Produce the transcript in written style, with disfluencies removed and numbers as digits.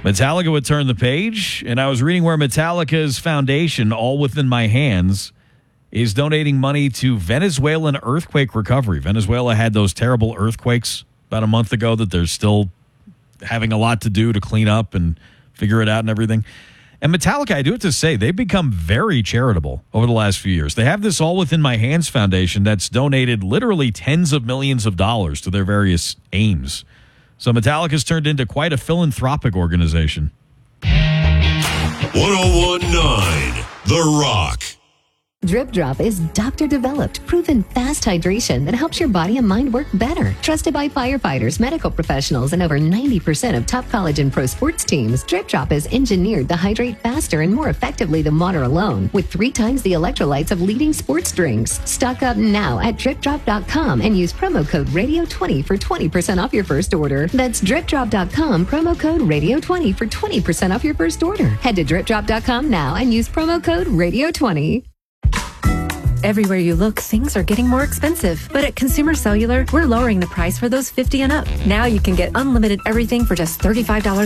Metallica would turn the page, and I was reading where Metallica's foundation, All Within My Hands, is donating money to Venezuelan earthquake recovery. Venezuela had those terrible earthquakes about a month ago that they're still having a lot to do to clean up and figure it out and everything. And Metallica, I do have to say, they've become very charitable over the last few years. They have this All Within My Hands Foundation that's donated literally tens of millions of dollars to their various aims. So Metallica's turned into quite a philanthropic organization. 1019 The Rock. Drip Drop is doctor-developed, proven fast hydration that helps your body and mind work better. Trusted by firefighters, medical professionals, and over 90% of top college and pro sports teams, Drip Drop is engineered to hydrate faster and more effectively than water alone, with 3 times the electrolytes of leading sports drinks. Stock up now at DripDrop.com and use promo code Radio20 for 20% off your first order. That's DripDrop.com, promo code Radio20 for 20% off your first order. Head to DripDrop.com now and use promo code Radio20. Everywhere you look, things are getting more expensive. But at Consumer Cellular, we're lowering the price for those 50 and up. Now you can get unlimited everything for just $35